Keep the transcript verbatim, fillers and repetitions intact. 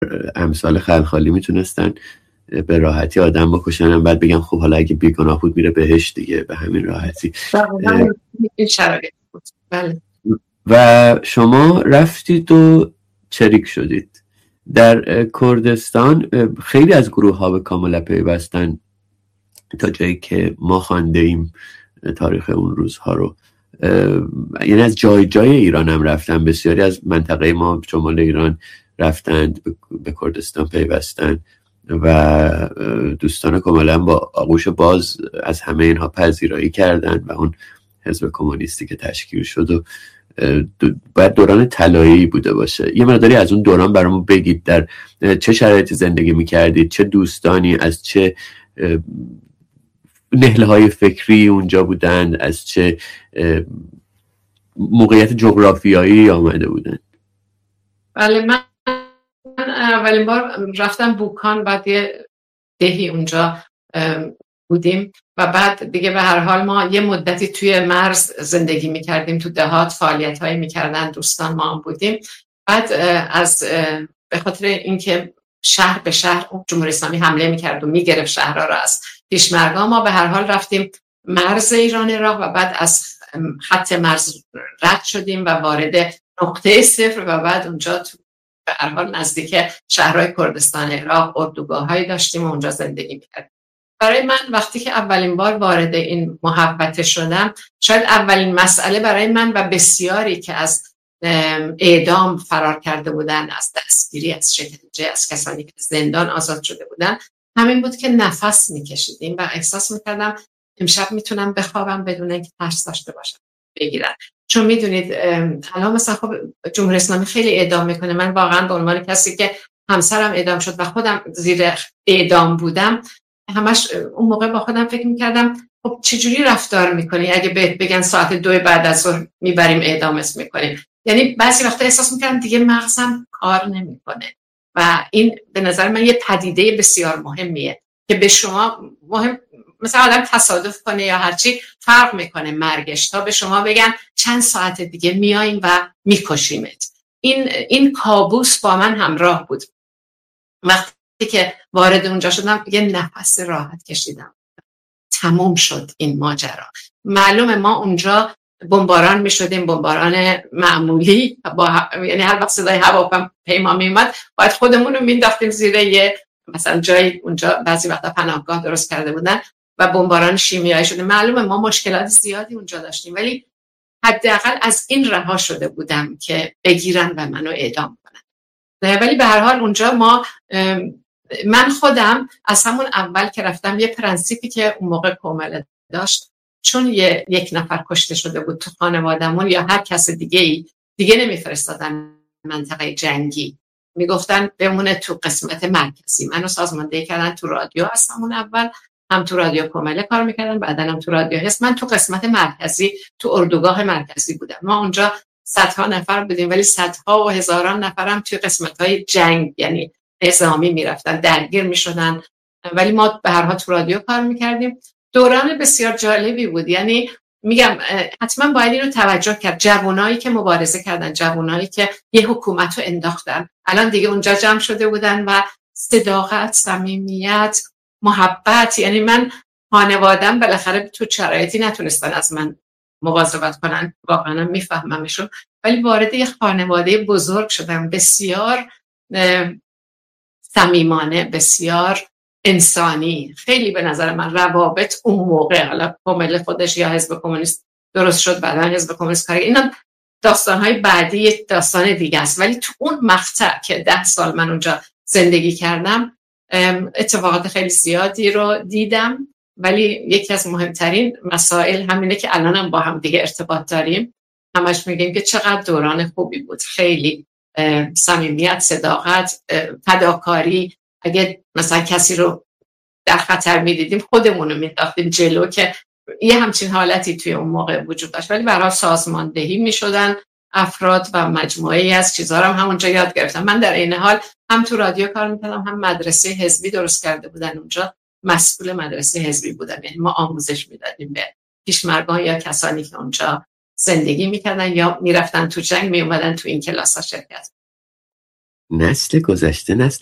امثال خلخالی میتونستن به راحتی آدم بکشن، بعد بگم خب حالا اگه بیگناه بود میره بهش دیگه، به همین راحتی. این شرایط بود. بله. و شما رفتید و شریک شدید در کردستان. خیلی از گروه ها به کاملا پیوستن تا جایی که ما خوانده ایم تاریخ اون روزها رو، یعنی از جای جای ایران هم رفتن، بسیاری از منطقه ما شمال ایران رفتند به کردستان پیوستن و دوستان کاملا با آغوش باز از همه اینها پذیرایی کردند و اون حزب کمونیستی که تشکیل شد و باید دوران طلایی بوده باشه. یه مقداری از اون دوران برامون بگید، در چه شرایطی زندگی میکردید، چه دوستانی از چه نهله های فکری اونجا بودند، از چه موقعیت جغرافیایی آمده بودند؟ بله، من اولین بار رفتم بوکان، بعد یه دهی اونجا بودیم و بعد دیگه به هر حال ما یه مدتی توی مرز زندگی میکردیم، تو دهات فعالیت هایی میکردن دوستان ما هم بودیم. بعد از به خاطر اینکه شهر به شهر جمهوری اسلامی حمله میکرد و میگرفت شهرها رو از پیشمرگا، ما به هر حال رفتیم مرز ایران عراق و بعد از خط مرز رد شدیم و وارد نقطه صفر و بعد اونجا تو به هر حال نزدیک شهرهای کردستان عراق اردوگاه‌هایی داشتیم و اونجا زندگی میکردیم. برای من وقتی که اولین بار وارد این محوطه شدم، شاید اولین مسئله برای من و بسیاری که از اعدام فرار کرده بودن، از دستگیری، از شکنجه، از کسانی که زندان آزاد شده بودن، همین بود که نفس میکشیدیم و احساس میکردم امشب میتونم بخوابم بدون اینکه ترس داشته باشم بگیرن. چون میدونید الان مثلا خب جمهوری اسلامی خیلی اعدام میکنه. من واقعا به عنوان کسی که همسرم اعدام شد و خودم زیر اعدام بودم، همش اون موقع با خودم فکر میکردم خب چجوری رفتار میکنی اگه بهت بگن ساعت دو بعد از ظهر میبریم اعدامت میکنیم. یعنی بعضی وقتا احساس میکردم دیگه مغزم کار نمیکنه و این به نظر من یه پدیده بسیار مهمیه که به شما مهم، مثلا آدم تصادف کنه یا هرچی فرق میکنه مرگش، تا به شما بگن چند ساعت دیگه میاییم و میکشیمت. این این کابوس با من همراه بود. وقتی که وارد اونجا شدم یه نفس راحت کشیدم، تموم شد این ماجرا. معلومه ما اونجا بمباران میشدیم، بمباران معمولی، با یعنی هر وقت صدای هواپیما میومد باید خودمون رو مینداختیم زیر یه مثلا جای اونجا بعضی وقتا پناهگاه درست کرده بودن و بمباران شیمیایی شده. معلومه ما مشکلات زیادی اونجا داشتیم، ولی حداقل از این رها شده بودم که بگیرن و منو اعدام کنن. ولی به هر حال اونجا ما، من خودم از همون اول که رفتم یه پرنسیپی که اون موقع کومله داشت، چون یه یک نفر کشته شده بود تو خانوادمون یا هر کس دیگه ای دیگه نمیفرستادن منطقه جنگی، میگفتن بمونه تو قسمت مرکزی. منو سازماندهی کردن تو رادیو، از همون اول هم تو رادیو کومله کار میکردن، بعدن هم تو رادیو هست. من تو قسمت مرکزی، تو اردوگاه مرکزی بودم. ما اونجا صدها نفر بودیم ولی صدها و هزاران نفرم توی قسمت‌های جنگ یعنی نظامی میرفتن، درگیر میشدن، ولی ما به هر حال تو رادیو کار میکردیم. دوران بسیار جالبی بود. یعنی میگم حتما باید اینو توجه کرد، جوانایی که مبارزه کردن، جوانایی که یه حکومت رو انداختن، الان دیگه اونجا جمع شده بودن و صداقت، صمیمیت، محبت. یعنی من خانواده‌ام بالاخره تو شرایطی نتونستن از من مواظبت کنن، واقعا میفهممشون، ولی وارد یه خانواده بزرگ شدم، بسیار صمیمانه، بسیار انسانی. خیلی به نظر من روابط اون موقع، حالا کومله خودش یا حزب کمونیست درست شد بعداً حزب کمونیست کار، اینا داستان‌های بعدی، داستان دیگه است. ولی تو اون مقطع که ده سال من اونجا زندگی کردم اتفاقات خیلی زیادی رو دیدم، ولی یکی از مهمترین مسائل همینه که الانم با هم دیگه ارتباط داریم، همش میگیم که چقدر دوران خوبی بود. خیلی صمیمیت، صداقت، فداکاری. اگه مثلا کسی رو در خطر میدیدیم خودمون رو مینداختیم جلو، که یه همچین حالتی توی اون موقع وجود داشت. ولی برای سازماندهی میشدن افراد و مجموعه‌ای از چیزا رو هم همونجا یاد گرفتم. من در این حال هم تو رادیو کار میکردم، هم مدرسه حزبی درست کرده بودن اونجا، مسئول مدرسه حزبی بودم. یعنی ما آموزش میدادیم به پیشمرگان یا کسانی که اونجا زندگی میکردن یا میرفتن تو جنگ، میومدن تو این کلاس ها شرکت. نسل گذشته نسل